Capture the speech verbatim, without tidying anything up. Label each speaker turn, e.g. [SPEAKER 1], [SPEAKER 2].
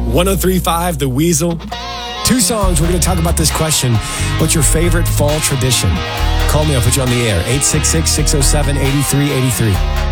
[SPEAKER 1] ten thirty-five, The Weasel. Two songs. We're going to talk about this question. What's your favorite fall tradition? Call me. I'll put you on the air. eight six six, six oh seven, eight three eight three.